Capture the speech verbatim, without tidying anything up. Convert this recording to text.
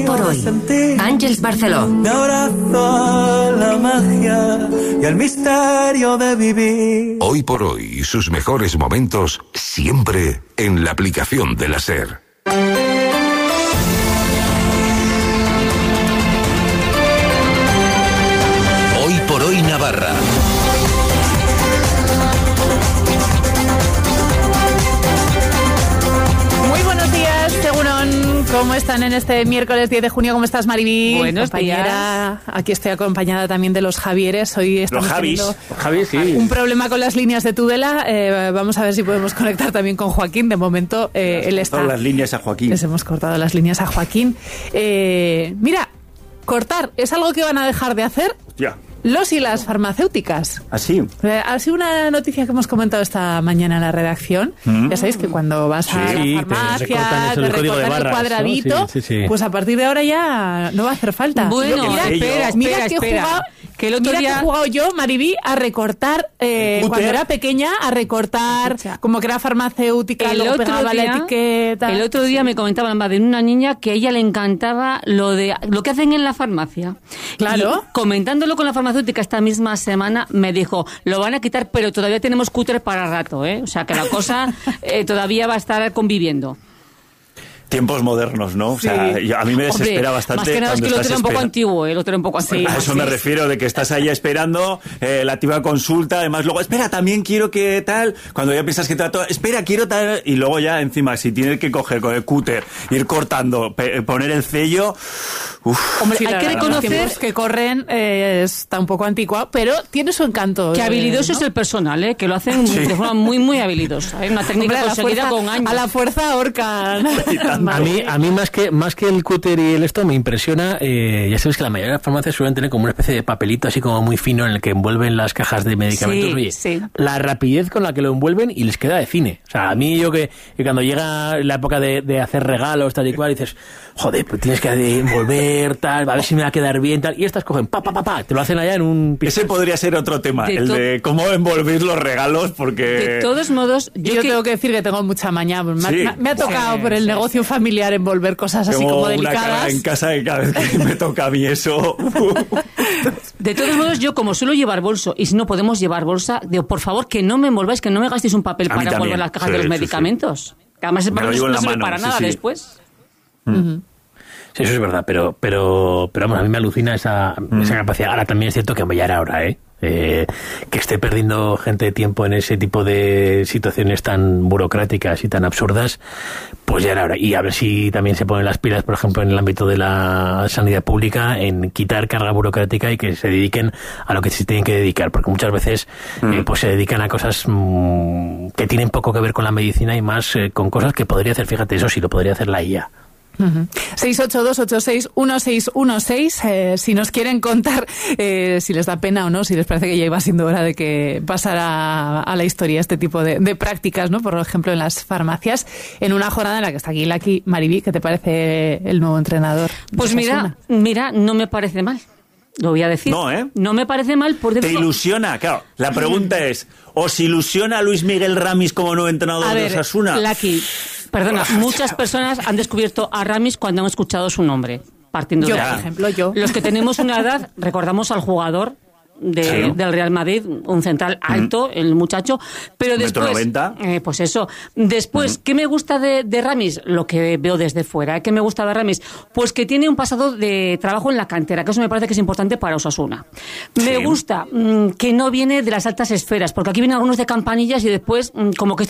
por hoy, Àngels Barceló. Me abrazo a la magia y al misterio de vivir. Hoy por hoy, y sus mejores momentos siempre en la aplicación de la SER. Hoy por hoy Navarra. ¿Cómo están en este miércoles diez de junio? ¿Cómo estás, Maribí? Buenos compañera. Días. Aquí estoy acompañada también de los Javieres. Hoy estamos los Javis. teniendo Los Javis, sí. un problema con las líneas de Tudela. Eh, vamos a ver si podemos conectar también con Joaquín. De momento, eh, él está... las líneas a Joaquín. Les hemos cortado las líneas a Joaquín. Eh, mira, cortar es algo que van a dejar de hacer. Ya. Los y las farmacéuticas. ¿Así? Eh, ha sido una noticia que hemos comentado esta mañana en la redacción. Mm. Ya sabéis que cuando vas sí, a la farmacia, te recortan el cuadradito, ¿no? sí, sí, sí. Pues a partir de ahora ya no va a hacer falta. Bueno, mira, espera, espera, mira que espera. he jugado, que el otro mira día... que he jugado yo, Maribí, a recortar, eh, cuando era pequeña, a recortar, Escucha. como que era farmacéutica, el luego otro pegaba día, la etiqueta. El otro día sí. me comentaban de una niña que a ella le encantaba lo de lo que hacen en la farmacia. Claro. Y comentándolo con la farmacéutica esta misma semana, me dijo, lo van a quitar, pero todavía tenemos cúter para rato, ¿eh? O sea, que la cosa eh, todavía va a estar conviviendo. Tiempos modernos, ¿no? O sea, sí. a mí me desespera Hombre, bastante. Más que nada es que el otro era un poco antiguo, el otro era un poco antiguo. A eso sí. me refiero, de que estás ahí esperando eh, la activa consulta, además luego, espera, también quiero que tal, cuando ya piensas que te va todo, espera, quiero tal, y luego ya encima, si tienes que coger con el cúter, ir cortando, pe- poner el sello, uff. Hombre, sí, hay que reconocer los que corren, eh, está un poco anticuado, pero tiene su encanto. Que habilidoso ¿no? es el personal, ¿eh? Que lo hacen sí. de forma muy, muy habilidosa. Hay una técnica Hombre, conseguida fuerza, con años. A la fuerza ahorcan. a mí, a mí más que más que el cúter y el esto me impresiona, eh, ya sabes que la mayoría de las farmacias suelen tener como una especie de papelito así como muy fino en el que envuelven las cajas de medicamentos. Sí, Oye, sí. la rapidez con la que lo envuelven y les queda de cine. O sea, a mí yo que, que cuando llega la época de, de hacer regalos tal y cual dices, joder, pues tienes que envolver tal, a ver si me va a quedar bien tal, y estas cogen pa pa pa pa, te lo hacen allá en un... Ese podría ser otro tema, de el to- de cómo envolver los regalos, porque... De todos modos, yo, yo que... tengo que decir que tengo mucha maña. Me, sí. me, me ha tocado sí, por el sí, negocio sí. familiar envolver cosas así tengo como delicadas. Una cara en casa que cada vez que me toca a mí eso... De todos modos, yo como suelo llevar bolso, y si no podemos llevar bolsa, digo, por favor, que no me envolváis, que no me gastéis un papel a para envolver las cajas sí, de los medicamentos. Sí, sí. Que además para no, no sirve para nada sí, sí. después. Mm. Uh-huh. Sí, eso es verdad, pero pero pero vamos, a mí me alucina esa, mm. esa capacidad. Ahora también es cierto que ya era hora, ¿eh? Eh, que esté perdiendo gente de tiempo en ese tipo de situaciones tan burocráticas y tan absurdas, pues ya era hora. Y a ver si también se ponen las pilas, por ejemplo, en el ámbito de la sanidad pública, en quitar carga burocrática y que se dediquen a lo que se tienen que dedicar, porque muchas veces mm. eh, pues se dedican a cosas mmm, que tienen poco que ver con la medicina y más eh, con cosas que podría hacer, fíjate, eso sí lo podría hacer la I A. Uh-huh. seis ocho dos ocho seis uno seis uno seis eh, si nos quieren contar eh, si les da pena o no, si les parece que ya iba siendo hora de que pasara a la historia este tipo de, de prácticas, ¿no? Por ejemplo, en las farmacias, en una jornada en la que está aquí Laki. Maribí, ¿qué te parece el nuevo entrenador? Pues mira, mira, no me parece mal. Lo voy a decir. No, ¿eh? No me parece mal. Por ¿Te ilusiona? Claro, la pregunta es, ¿os ilusiona a Luis Miguel Ramis como nuevo entrenador a de ver, Osasuna? Laki, perdona, muchas personas han descubierto a Ramis cuando han escuchado su nombre. Partiendo yo, de por ejemplo, yo. Los que tenemos una edad, recordamos al jugador de, sí. del Real Madrid, un central alto, mm. el muchacho, pero después... noventa. Eh, pues eso. Después, mm. ¿qué me gusta de, de Ramis? Lo que veo desde fuera. ¿Qué me gusta de Ramis? Pues que tiene un pasado de trabajo en la cantera, que eso me parece que es importante para Osasuna. Me sí. gusta mm, que no viene de las altas esferas, porque aquí vienen algunos de campanillas y después, mm, como que